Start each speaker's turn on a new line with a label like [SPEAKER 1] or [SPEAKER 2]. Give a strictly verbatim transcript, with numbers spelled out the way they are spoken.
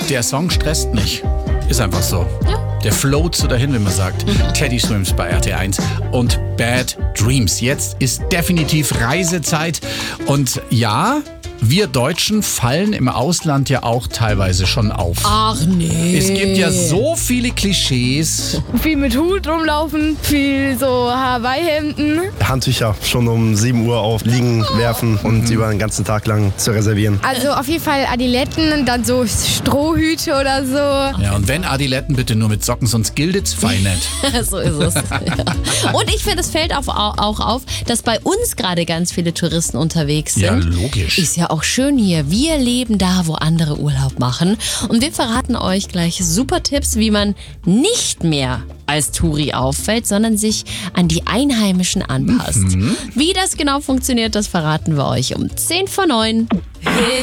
[SPEAKER 1] der Song stresst nicht. Ist einfach so.
[SPEAKER 2] Ja.
[SPEAKER 1] Der float so dahin, wenn man sagt. Teddy Swims bei R T eins und Bad Dreams. Jetzt ist definitiv Reisezeit. Und ja, wir Deutschen fallen im Ausland ja auch teilweise schon auf.
[SPEAKER 2] Ach nee.
[SPEAKER 1] Es gibt ja so viele Klischees.
[SPEAKER 3] Viel mit Hut rumlaufen, viel so Hawaii-Hemden.
[SPEAKER 4] Handtücher schon um sieben Uhr auf liegen werfen und über den ganzen Tag lang zu reservieren.
[SPEAKER 3] Also auf jeden Fall Adiletten und dann so Strohhüte oder so.
[SPEAKER 1] Ja, und wenn Adiletten, bitte nur mit Socken, sonst gilt's fein nicht.
[SPEAKER 2] So ist es. Ja. Und ich finde, es fällt auf, auch auf, dass bei uns gerade ganz viele Touristen unterwegs sind.
[SPEAKER 1] Ja, logisch.
[SPEAKER 2] Ist ja auch schön hier. Wir leben da, wo andere Urlaub machen. Und wir verraten euch gleich super Tipps, wie man nicht mehr als Touri auffällt, sondern sich an die Einheimischen anpasst. Mhm. Wie das genau funktioniert, das verraten wir euch um zehn vor neun.